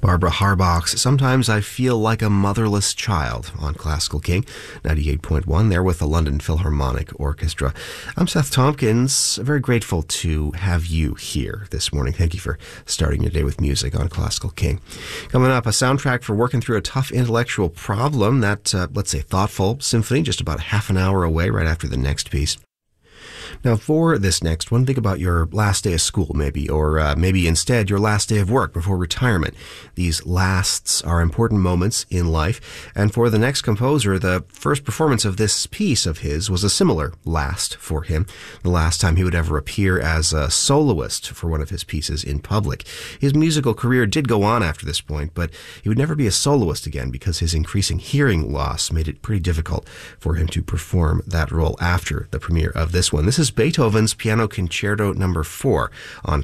Barbara Harbach's Sometimes I Feel Like a Motherless Child on Classical King 98.1 there with the London Philharmonic Orchestra. I'm Seth Tompkins, very grateful to have you here this morning. Thank you for starting your day with music on Classical King. Coming up, a soundtrack for working through a tough intellectual problem, that, let's say, thoughtful symphony, just about half an hour away right after the next piece. Now, for this next one, think about your last day of school, maybe, or maybe instead your last day of work before retirement. These lasts are important moments in life, and for the next composer, the first performance of this piece of his was a similar last for him, the last time he would ever appear as a soloist for one of his pieces in public. His musical career did go on after this point, but he would never be a soloist again because his increasing hearing loss made it pretty difficult for him to perform that role after the premiere of this one. This is Beethoven's Piano Concerto No. 4 on